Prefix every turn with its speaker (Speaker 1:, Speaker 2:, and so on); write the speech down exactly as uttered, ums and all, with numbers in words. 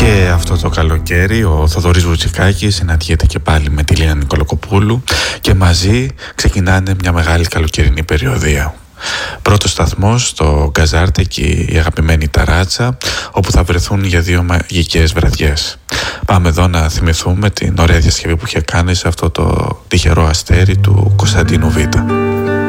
Speaker 1: Και αυτό το καλοκαίρι ο Θοδωρής Βουτσικάκης συναντιέται και πάλι με τη Λίνα Νικολακοπούλου και μαζί ξεκινάνε μια μεγάλη καλοκαιρινή περιοδία. Πρώτος σταθμός στο Γκαζάρτεκι, η αγαπημένη ταράτσα, όπου θα βρεθούν για δύο μαγικές βραδιές. Πάμε εδώ να θυμηθούμε την ωραία διασκευή που είχε κάνει σε αυτό το τυχερό αστέρι του Κωνσταντίνου Β.